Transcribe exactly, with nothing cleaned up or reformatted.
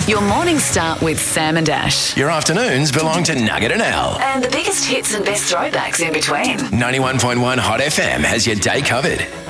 Your mornings start with Sam and Ash. Your afternoons belong to Nugget and Al. And the biggest hits and best throwbacks in between. ninety-one point one Hot F M has your day covered.